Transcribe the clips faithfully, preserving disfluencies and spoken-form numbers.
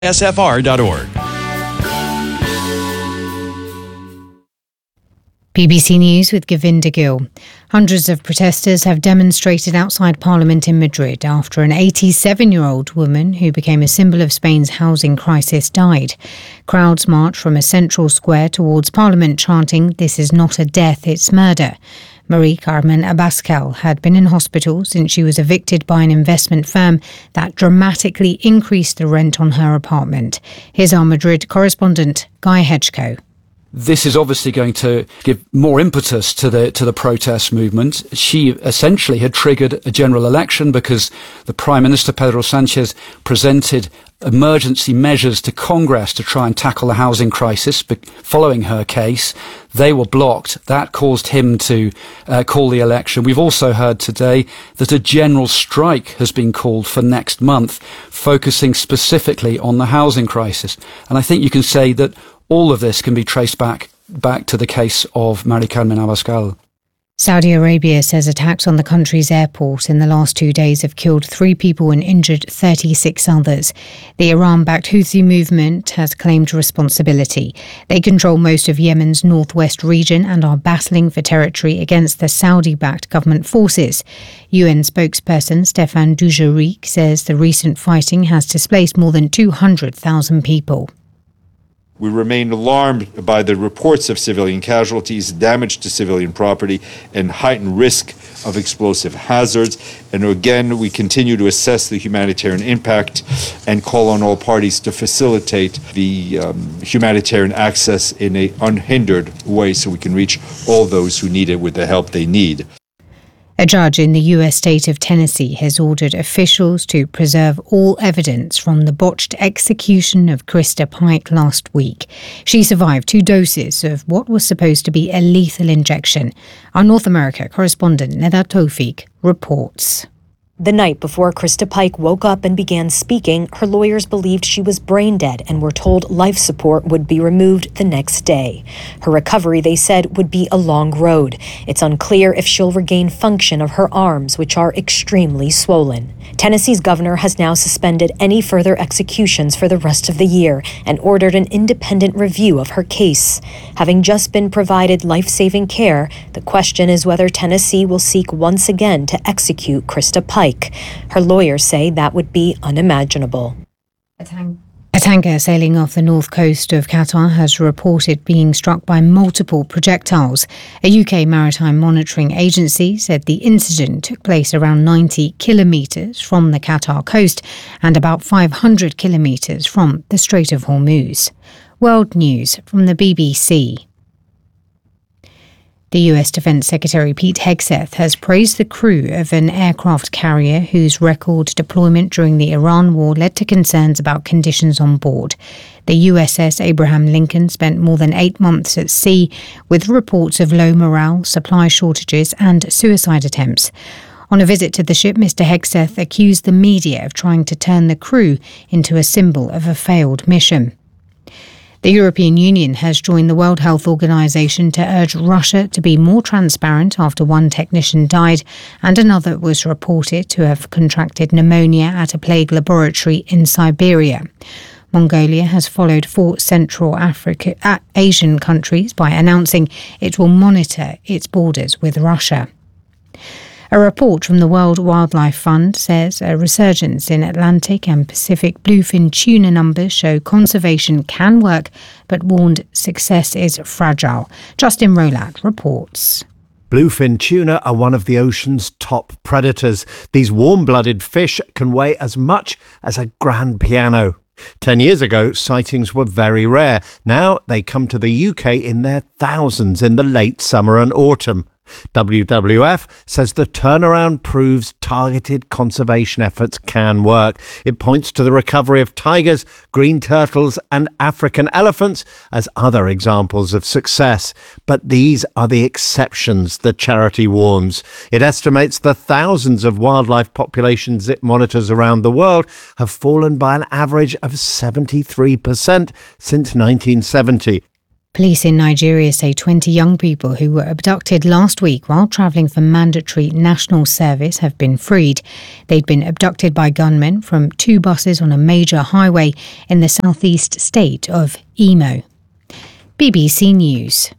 S F R dot org. B B C News with Govinda Gill. Hundreds of protesters have demonstrated outside Parliament in Madrid after an eighty-seven-year-old woman who became a symbol of Spain's housing crisis died. Crowds marched from a central square towards Parliament chanting, "This is not a death, it's murder." Marie Carmen Abascal had been in hospital since she was evicted by an investment firm that dramatically increased the rent on her apartment. Here's our Madrid correspondent, Guy Hedgecoe. This is obviously going to give more impetus to the to the protest movement. She essentially had triggered a general election because the Prime Minister, Pedro Sanchez, presented emergency measures to Congress to try and tackle the housing crisis following her case. They were blocked. That caused him to uh, call the election. We've also heard today that a general strike has been called for next month, focusing specifically on the housing crisis. And I think you can say that all of this can be traced back back to the case of Marie Carmen Abascal. Saudi Arabia says attacks on the country's airport in the last two days have killed three people and injured thirty-six others. The Iran-backed Houthi movement has claimed responsibility. They control most of Yemen's northwest region and are battling for territory against the Saudi-backed government forces. U N spokesperson Stéphane Dujarric says the recent fighting has displaced more than two hundred thousand people. We remain alarmed by the reports of civilian casualties, damage to civilian property, and heightened risk of explosive hazards. And again, we continue to assess the humanitarian impact and call on all parties to facilitate the um, humanitarian access in an unhindered way so we can reach all those who need it with the help they need. A judge in the U S state of Tennessee has ordered officials to preserve all evidence from the botched execution of Krista Pike last week. She survived two doses of what was supposed to be a lethal injection. Our North America correspondent Neda Tawfiq reports. The night before Krista Pike woke up and began speaking, her lawyers believed she was brain dead and were told life support would be removed the next day. Her recovery, they said, would be a long road. It's unclear if she'll regain function of her arms, which are extremely swollen. Tennessee's governor has now suspended any further executions for the rest of the year and ordered an independent review of her case. Having just been provided life-saving care, the question is whether Tennessee will seek once again to execute Krista Pike. Her lawyers say that would be unimaginable. A tanker sailing off the north coast of Qatar has reported being struck by multiple projectiles. A U K maritime monitoring agency said the incident took place around ninety kilometres from the Qatar coast and about five hundred kilometres from the Strait of Hormuz. World News from the B B C. The U S Defense Secretary Pete Hegseth has praised the crew of an aircraft carrier whose record deployment during the Iran war led to concerns about conditions on board. The U S S Abraham Lincoln spent more than eight months at sea, with reports of low morale, supply shortages and suicide attempts. On a visit to the ship, Mister Hegseth accused the media of trying to turn the crew into a symbol of a failed mission. The European Union has joined the World Health Organization to urge Russia to be more transparent after one technician died and another was reported to have contracted pneumonia at a plague laboratory in Siberia. Mongolia has followed four Central Africa, uh, Asian countries by announcing it will monitor its borders with Russia. A report from the World Wildlife Fund says a resurgence in Atlantic and Pacific bluefin tuna numbers show conservation can work, but warned success is fragile. Justin Rolat reports. Bluefin tuna are one of the ocean's top predators. These warm-blooded fish can weigh as much as a grand piano. Ten years ago, sightings were very rare. Now they come to the U K in their thousands in the late summer and autumn. W W F says the turnaround proves targeted conservation efforts can work. It points to the recovery of tigers, green turtles and African elephants as other examples of success. But these are the exceptions, the charity warns. It estimates the thousands of wildlife populations it monitors around the world have fallen by an average of seventy-three percent since nineteen seventy. Police in Nigeria say twenty young people who were abducted last week while travelling for mandatory national service have been freed. They'd been abducted by gunmen from two buses on a major highway in the southeast state of Imo. B B C News.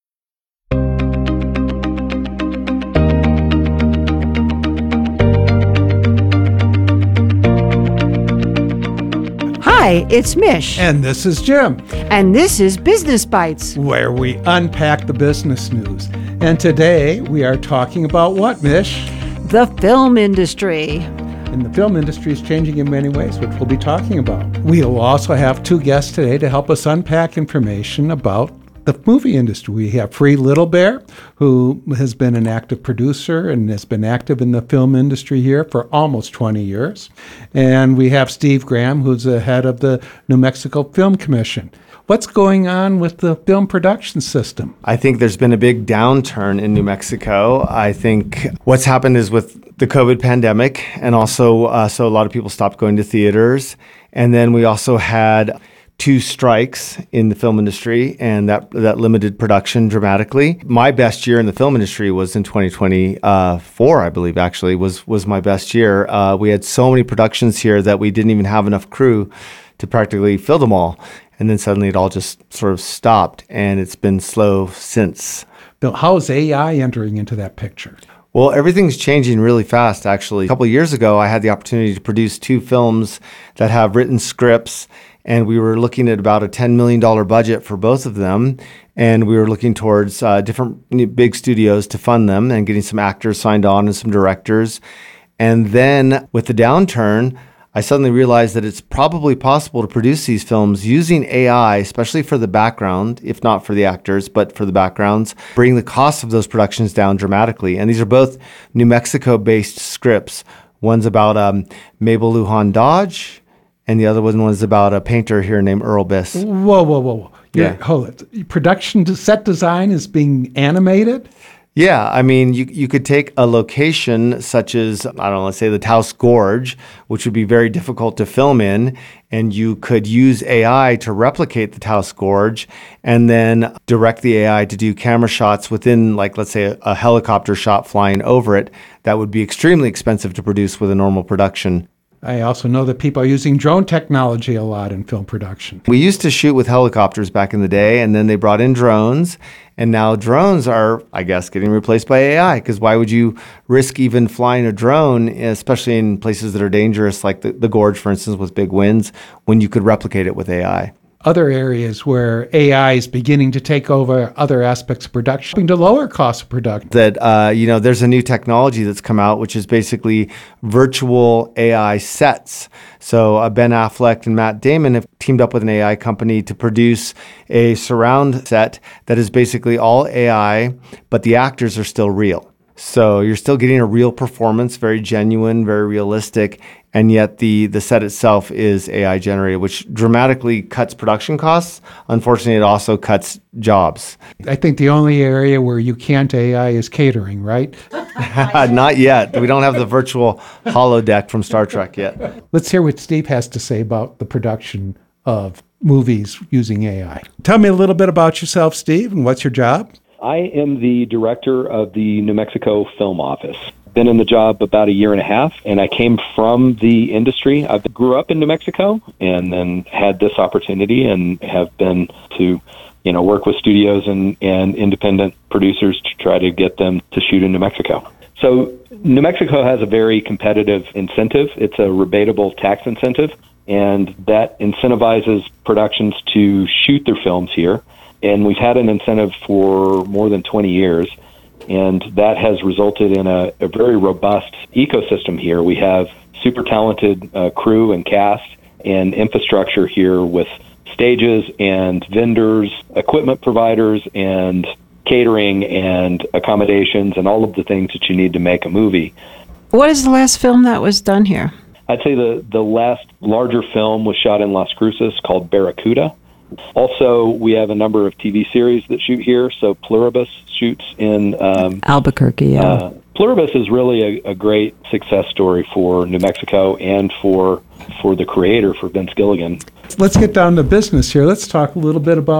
Hi, it's Mish. And this is Jim. And this is Business Bites, where we unpack the business news. And today we are talking about what, Mish? The film industry. And the film industry is changing in many ways, which we'll be talking about. We'll also have two guests today to help us unpack information about the movie industry. We have Free Little Bear, who has been an active producer and has been active in the film industry here for almost twenty years. And we have Steve Graham, who's the head of the New Mexico Film Commission. What's going on with the film production system? I think there's been a big downturn in New Mexico. I think what's happened is with the COVID pandemic, and also uh, so a lot of people stopped going to theaters. And then we also had two strikes in the film industry, and that that limited production dramatically. My best year in the film industry was in twenty twenty-four, I believe, actually, was was my best year. Uh, we had so many productions here that we didn't even have enough crew to practically fill them all. And then suddenly it all just sort of stopped, and it's been slow since. Bill, how is A I entering into that picture? Well, everything's changing really fast, actually. A couple of years ago, I had the opportunity to produce two films that have written scripts, and we were looking at about a ten million dollars budget for both of them. And we were looking towards uh, different big studios to fund them and getting some actors signed on and some directors. And then with the downturn, I suddenly realized that it's probably possible to produce these films using A I, especially for the background, if not for the actors, but for the backgrounds, bring the cost of those productions down dramatically. And these are both New Mexico-based scripts. One's about um, Mabel Lujan Dodge, and the other one was about a painter here named Earl Biss. Whoa, whoa, whoa, whoa. Yeah. Hold it. Production to set design is being animated? Yeah, I mean, you you could take a location such as, I don't know, let's say the Taos Gorge, which would be very difficult to film in, and you could use A I to replicate the Taos Gorge and then direct the A I to do camera shots within, like, let's say, a, a helicopter shot flying over it. That would be extremely expensive to produce with a normal production. I also know that people are using drone technology a lot in film production. We used to shoot with helicopters back in the day, and then they brought in drones, and now drones are, I guess, getting replaced by A I, because why would you risk even flying a drone, especially in places that are dangerous, like the, the gorge, for instance, with big winds, when you could replicate it with A I? Other areas where A I is beginning to take over other aspects of production to lower costs of production. That, uh, you know, there's a new technology that's come out, which is basically virtual A I sets. So uh, Ben Affleck and Matt Damon have teamed up with an A I company to produce a surround set that is basically all A I, but the actors are still real. So you're still getting a real performance, very genuine, very realistic, and yet the, the set itself is A I generated, which dramatically cuts production costs. Unfortunately, it also cuts jobs. I think the only area where you can't A I is catering, right? Not yet. We don't have the virtual holodeck from Star Trek yet. Let's hear what Steve has to say about the production of movies using A I. Tell me a little bit about yourself, Steve, and what's your job? I am the director of the New Mexico Film Office. Been in the job about a year and a half, and I came from the industry. I grew up in New Mexico and then had this opportunity and have been to, you know, work with studios and, and independent producers to try to get them to shoot in New Mexico. So New Mexico has a very competitive incentive. It's a rebatable tax incentive, and that incentivizes productions to shoot their films here. And we've had an incentive for more than twenty years. And that has resulted in a, a very robust ecosystem here. We have super talented uh, crew and cast and infrastructure here with stages and vendors, equipment providers, and catering and accommodations and all of the things that you need to make a movie. What is the last film that was done here? I'd say the, the last larger film was shot in Las Cruces called Barracuda. Also, we have a number of T V series that shoot here. So Pluribus shoots in um, Albuquerque. Yeah. Uh, Pluribus is really a, a great success story for New Mexico and for for the creator, for Vince Gilligan. Let's get down to business here. Let's talk a little bit about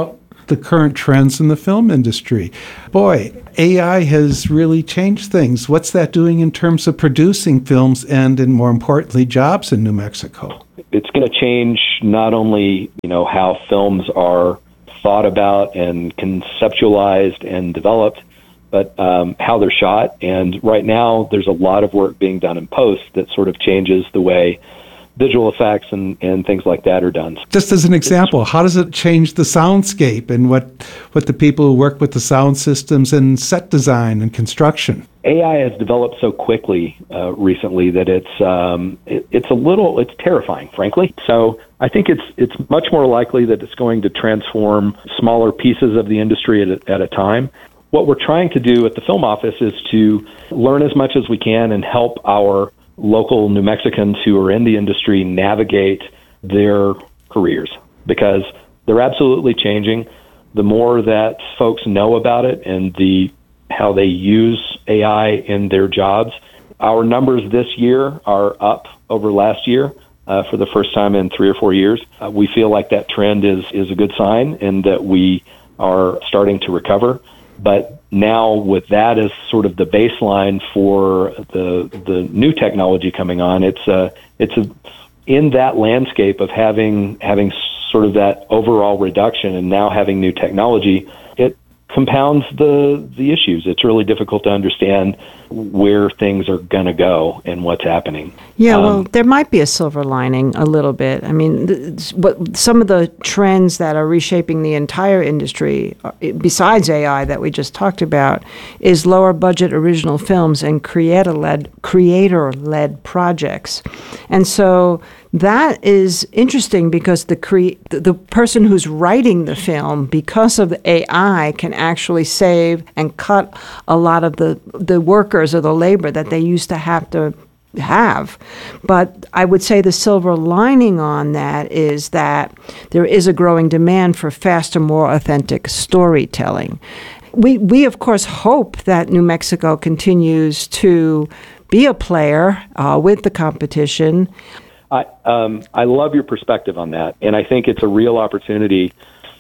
the current trends in the film industry. Boy, A I has really changed things. What's that doing in terms of producing films and, and more importantly, jobs in New Mexico? It's going to change not only, you know, how films are thought about and conceptualized and developed, but um, how they're shot. And right now, there's a lot of work being done in post that sort of changes the way visual effects and, and things like that are done. Just as an example, how does it change the soundscape and what, what the people who work with the sound systems and set design and construction? A I has developed so quickly uh, recently that it's um, it, it's a little it's terrifying, frankly. So I think it's it's much more likely that it's going to transform smaller pieces of the industry at a, at a time. What we're trying to do at the Film Office is to learn as much as we can and help our local New Mexicans who are in the industry navigate their careers, because they're absolutely changing. The more that folks know about it and the how they use A I in their jobs, our numbers this year are up over last year uh, for the first time in three or four years. Uh, we feel like that trend is is a good sign and that we are starting to recover. But now with that as sort of the baseline for the the new technology coming on, it's a, it's a, in that landscape of having having sort of that overall reduction and now having new technology, it compounds the the issues. It's really difficult to understand where things are going to go and what's happening. Yeah, Um, well, there might be a silver lining a little bit. I mean, th- what some of the trends that are reshaping the entire industry, uh, besides A I that we just talked about, is lower budget original films and creator-led creator-led projects. And so that is interesting because the cre- the, the person who's writing the film, because of A I, can actually save and cut a lot of the, the workers or the labor that they used to have to have. But I would say the silver lining on that is that there is a growing demand for faster, more authentic storytelling. We, we of course, hope that New Mexico continues to be a player uh, with the competition. I um, I love your perspective on that, and I think it's a real opportunity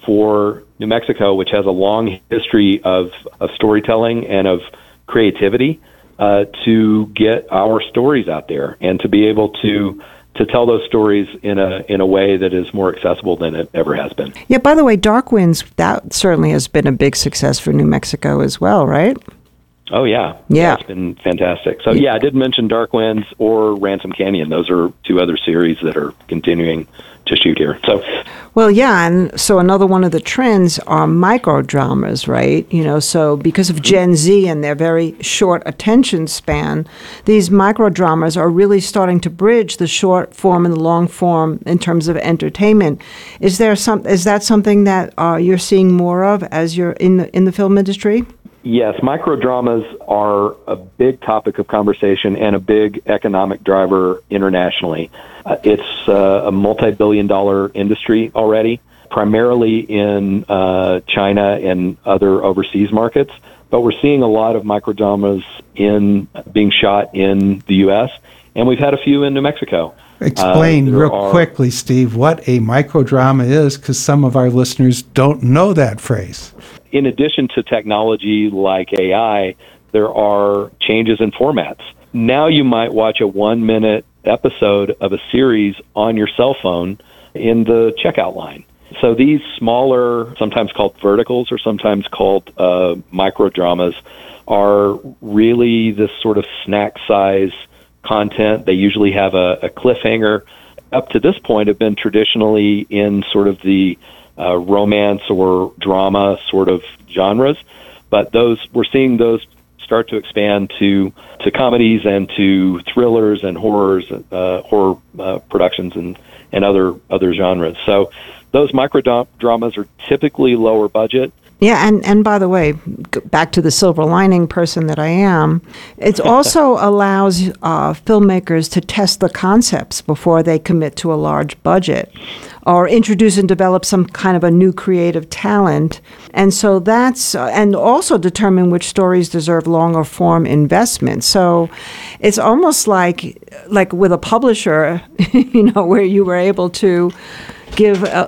for New Mexico, which has a long history of, of storytelling and of creativity, uh, to get our stories out there and to be able to to tell those stories in a in a way that is more accessible than it ever has been. Yeah, by the way, Dark Winds, that certainly has been a big success for New Mexico as well, right? Oh, yeah. Yeah. It's been fantastic. So, yeah, I did mention Dark Winds or Ransom Canyon. Those are two other series that are continuing to shoot here. So, Well, yeah, and so another one of the trends are microdramas, right? You know, so because of Gen Z and their very short attention span, these microdramas are really starting to bridge the short form and the long form in terms of entertainment. Is there some? Is that something that uh, you're seeing more of as you're in the in the film industry? yes, microdramas are a big topic of conversation and a big economic driver internationally. Uh, it's uh, a multi-billion dollar industry already, primarily in uh, China and other overseas markets. But we're seeing a lot of microdramas in being shot in the U S, and we've had a few in New Mexico. Explain Uh, there real are- quickly, Steve, what a microdrama is, because some of our listeners don't know that phrase. In addition to technology like A I, there are changes in formats. Now you might watch a one-minute episode of a series on your cell phone in the checkout line. So these smaller, sometimes called verticals or sometimes called uh, microdramas, are really this sort of snack-size content. They usually have a, a cliffhanger. Up to this point have been traditionally in sort of the uh, romance or drama sort of genres, but those we're seeing those start to expand to to comedies and to thrillers and horrors, uh, horror uh, productions and, and other other genres. So those microdramas are typically lower budget. Yeah, and, and by the way, g- back to the silver lining person that I am, it also allows uh, filmmakers to test the concepts before they commit to a large budget or introduce and develop some kind of a new creative talent. And so that's, uh, and also determine which stories deserve longer form investment. So it's almost like, like with a publisher, you know, where you were able to give a,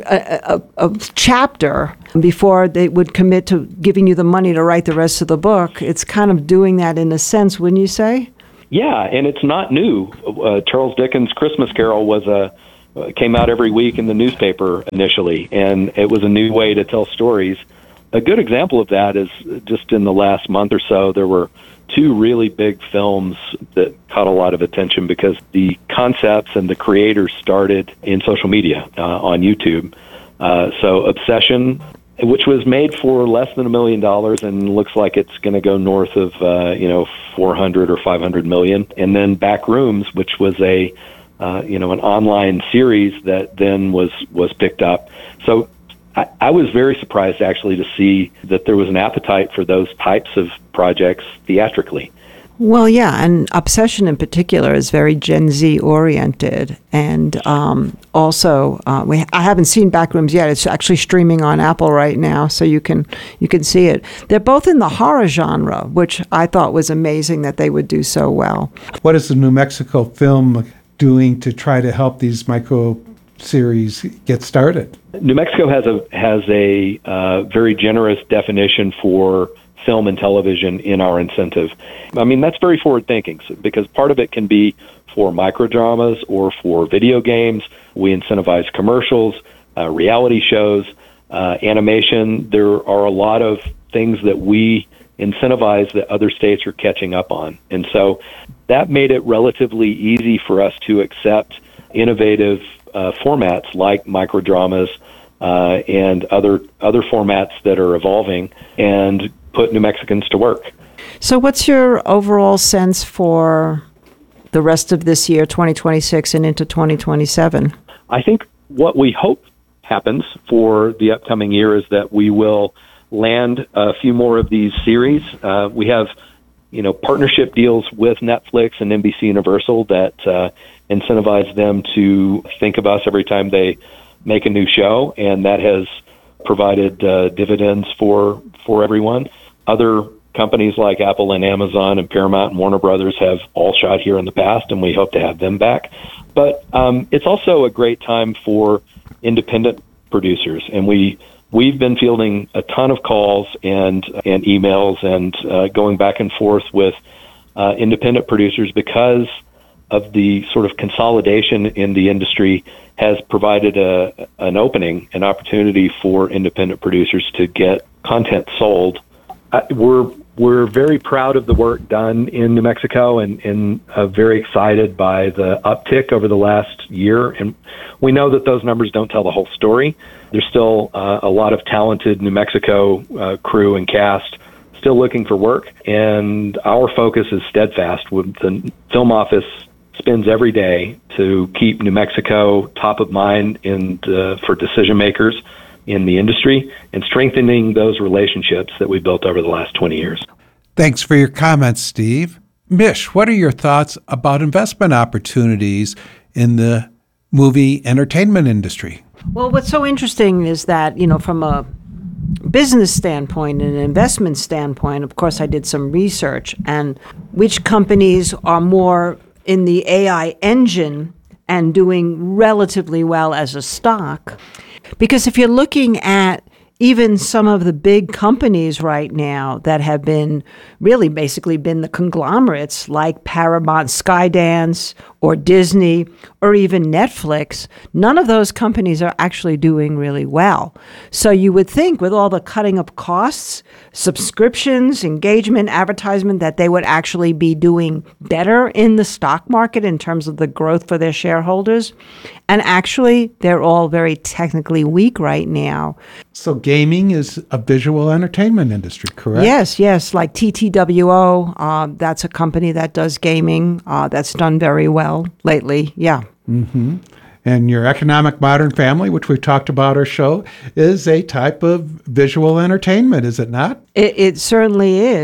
a, a, a chapter before they would commit to giving you the money to write the rest of the book. It's kind of doing that in a sense, wouldn't you say? Yeah, and it's not new. Uh, Charles Dickens' Christmas Carol was a uh, came out every week in the newspaper initially, and it was a new way to tell stories. A good example of that is just in the last month or so, there were two really big films that caught a lot of attention because the concepts and the creators started in social media uh, on YouTube. Uh, so Obsession, which was made for less than a million dollars and looks like it's going to go north of, uh, you know, four hundred or five hundred million. And then Backrooms, which was a, uh, you know, an online series that then was, was picked up. So I, I was very surprised actually to see that there was an appetite for those types of projects theatrically. Well, yeah, and Obsession in particular is very Gen Z oriented, and um, also uh, we I haven't seen Backrooms yet. It's actually streaming on Apple right now, so you can you can see it. They're both in the horror genre, which I thought was amazing that they would do so well. What is the New Mexico Film doing to try to help these micro series get started? New Mexico has a has a uh, very generous definition for film and television in our incentive. I mean, that's very forward-thinking because part of it can be for microdramas or for video games. We incentivize commercials, uh, reality shows, uh, animation. There are a lot of things that we incentivize that other states are catching up on. And so that made it relatively easy for us to accept innovative uh, formats like microdramas uh, and other other formats that are evolving and put New Mexicans to work. So what's your overall sense for the rest of this year, twenty twenty-six, and into twenty twenty-seven? I think what we hope happens for the upcoming year is that we will land a few more of these series. Uh, we have, you know, partnership deals with Netflix and N B C Universal that uh, incentivize them to think of us every time they make a new show, and that has provided uh, dividends for for everyone. Other companies like Apple and Amazon and Paramount and Warner Brothers have all shot here in the past, and we hope to have them back. But um, it's also a great time for independent producers, and we we've been fielding a ton of calls and and emails and uh, going back and forth with uh, independent producers because of the sort of consolidation in the industry has provided a an opening, an opportunity for independent producers to get content sold. Uh, we're we're very proud of the work done in New Mexico and, and uh, very excited by the uptick over the last year. And we know that those numbers don't tell the whole story. There's still uh, a lot of talented New Mexico uh, crew and cast still looking for work. And our focus is steadfast. With the film office spends every day to keep New Mexico top of mind in the, for decision makers in the industry and strengthening those relationships that we built over the last twenty years. Thanks for your comments, Steve. Mish, what are your thoughts about investment opportunities in the movie entertainment industry? Well, what's so interesting is that, you know, from a business standpoint and an investment standpoint, of course, I did some research, and which companies are more in the A I engine and doing relatively well as a stock. Because if you're looking at even some of the big companies right now that have been really basically been the conglomerates like Paramount, Skydance, or Disney, or even Netflix, none of those companies are actually doing really well. So you would think with all the cutting of costs, subscriptions, engagement, advertisement, that they would actually be doing better in the stock market in terms of the growth for their shareholders. And actually, they're all very technically weak right now. So gaming is a visual entertainment industry, correct? Yes, yes, like T T W O, uh, that's a company that does gaming, uh, that's done very well lately, yeah. Mm-hmm. And your Economic Modern Family, which we've talked about our show, is a type of visual entertainment, is it not? It, it certainly is.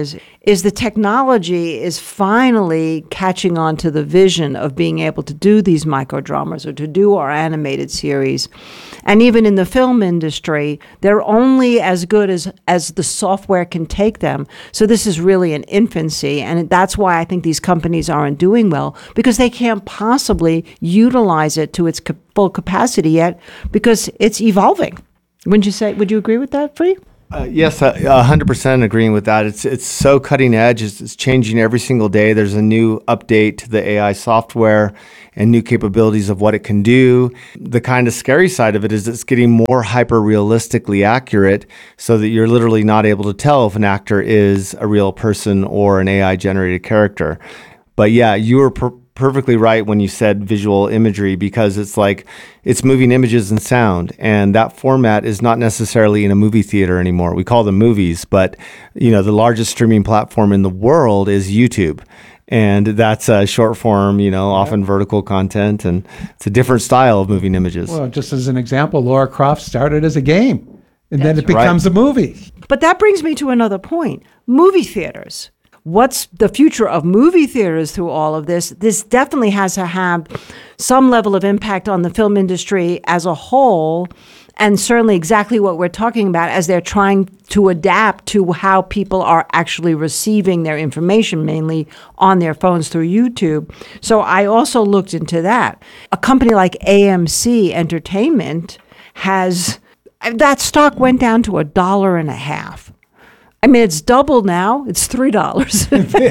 is the technology is finally catching on to the vision of being able to do these microdramas or to do our animated series. And even in the film industry, they're only as good as, as the software can take them. So this is really an infancy, and that's why I think these companies aren't doing well, because they can't possibly utilize it to its ca- full capacity yet, because it's evolving. Wouldn't you say, would you agree with that, Free? Uh, yes, uh, one hundred percent agreeing with that. It's it's so cutting edge. It's, it's changing every single day. There's a new update to the A I software and new capabilities of what it can do. The kind of scary side of it is it's getting more hyper-realistically accurate so that you're literally not able to tell if an actor is a real person or an A I-generated character. But yeah, you were per- perfectly right when you said visual imagery, because it's like it's moving images and sound, and that format is not necessarily in a movie theater anymore. We call them movies, but you know, the largest streaming platform in the world is YouTube, and that's a short form, you know, often vertical content, and it's a different style of moving images. Well, just as an example, Lara Croft started as a game, and then it right. becomes a movie. But that brings me to another point. Movie theaters. What's the future of movie theaters through all of this? This definitely has to have some level of impact on the film industry as a whole, and certainly exactly what we're talking about as they're trying to adapt to how people are actually receiving their information, mainly on their phones through YouTube. So I also looked into that. A company like A M C Entertainment has, that stock went down to a dollar and a half. I mean, it's double now. It's three dollars.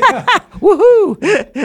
Woohoo!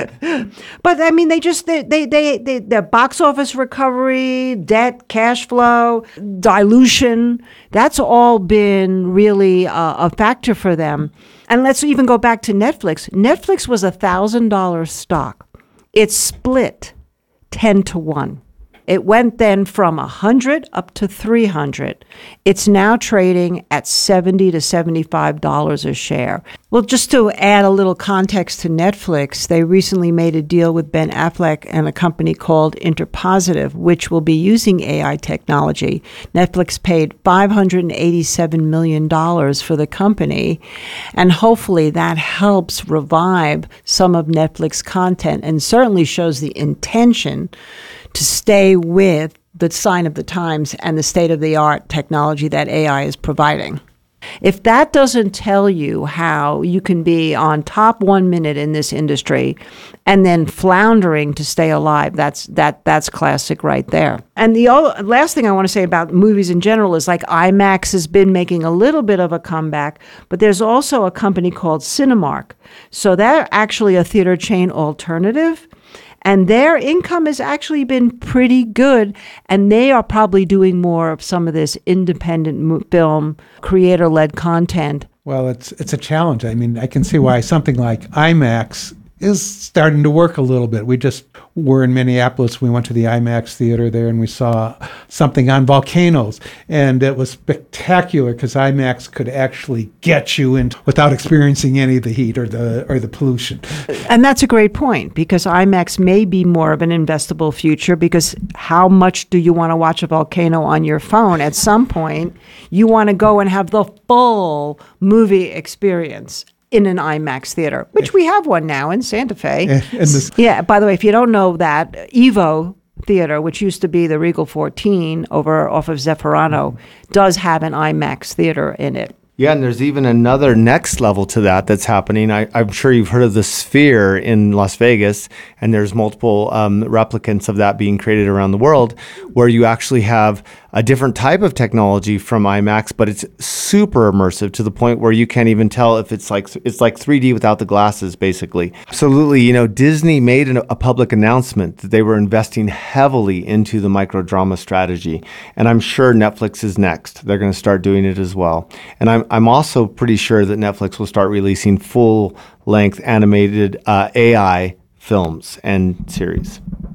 But I mean, they just they they they, they their box office recovery, debt, cash flow, dilution. That's all been really uh, a factor for them. And let's even go back to Netflix. Netflix was a thousand dollar stock. It split ten to one. It went then from one hundred up to three hundred. It's now trading at seventy to seventy-five dollars a share. Well, just to add a little context to Netflix, they recently made a deal with Ben Affleck and a company called Interpositive, which will be using A I technology. Netflix paid five hundred eighty-seven million dollars for the company, and hopefully that helps revive some of Netflix content and certainly shows the intention to stay with the sign of the times and the state-of-the-art technology that A I is providing. If that doesn't tell you how you can be on top one minute in this industry and then floundering to stay alive, that's that that's classic right there. And the o- last thing I want to say about movies in general is, like, IMAX has been making a little bit of a comeback, but there's also a company called Cinemark. So they're actually a theater chain alternative. And their income has actually been pretty good, and they are probably doing more of some of this independent mo- film, creator-led content. Well, it's it's a challenge. I mean, I can see why something like IMAX is starting to work a little bit. We just were in Minneapolis. We went to the IMAX theater there, and we saw something on volcanoes. And it was spectacular because IMAX could actually get you in without experiencing any of the heat or the or the pollution. And that's a great point, because IMAX may be more of an investable future, because how much do you want to watch a volcano on your phone? At some point, you want to go and have the full movie experience in an IMAX theater, which we have one now in Santa Fe. And this- Yeah, by the way, if you don't know that, Evo Theater, which used to be the Regal fourteen over off of Zeffirano, does have an IMAX theater in it. Yeah, and there's even another next level to that that's happening. I, I'm sure you've heard of the Sphere in Las Vegas, and there's multiple um, replicants of that being created around the world, where you actually have a different type of technology from IMAX, but it's super immersive to the point where you can't even tell if it's like it's like three D without the glasses, basically. Absolutely, you know, Disney made an, a public announcement that they were investing heavily into the microdrama strategy, and I'm sure Netflix is next. They're going to start doing it as well, and I'm I'm also pretty sure that Netflix will start releasing full-length animated uh, A I films and series.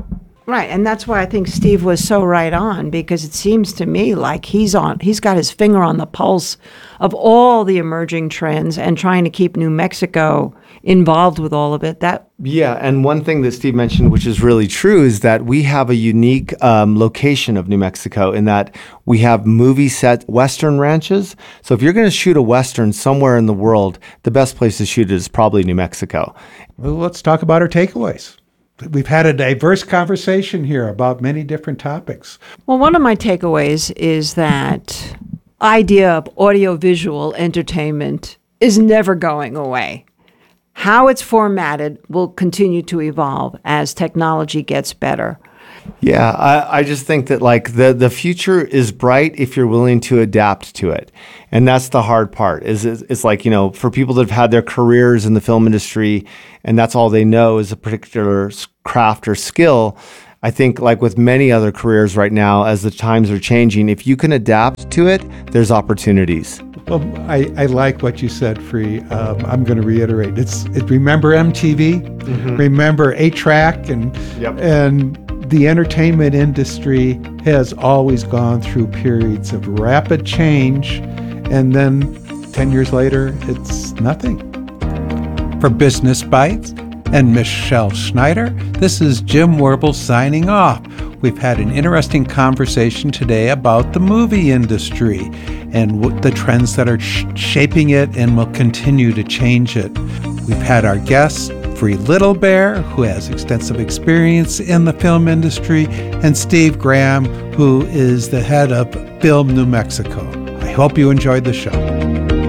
Right, and that's why I think Steve was so right on, because it seems to me like he's on he's got his finger on the pulse of all the emerging trends and trying to keep New Mexico involved with all of it. That Yeah, and one thing that Steve mentioned, which is really true, is that we have a unique um, location of New Mexico in that we have movie set Western ranches. So if you're going to shoot a Western somewhere in the world, the best place to shoot it is probably New Mexico. Well, let's talk about our takeaways. We've had a diverse conversation here about many different topics. Well, one of my takeaways is that idea of audiovisual entertainment is never going away. How it's formatted will continue to evolve as technology gets better. Yeah, I, I just think that like the, the future is bright if you're willing to adapt to it. And that's the hard part is it's, it's like, you know, for people that have had their careers in the film industry and that's all they know is a particular craft or skill. I think like with many other careers right now, as the times are changing, if you can adapt to it, there's opportunities. Well, I, I like what you said, Free. Um, I'm going to reiterate. It's it, remember M T V, mm-hmm. Remember eight track, and yep. and the entertainment industry has always gone through periods of rapid change, and then ten years later, it's nothing. For Business Bites and Michelle Schneider, this is Jim Werble signing off. We've had an interesting conversation today about the movie industry and what the trends that are sh- shaping it and will continue to change it. We've had our guest, Free Little Bear, who has extensive experience in the film industry, and Steve Graham, who is the head of Film New Mexico. I hope you enjoyed the show.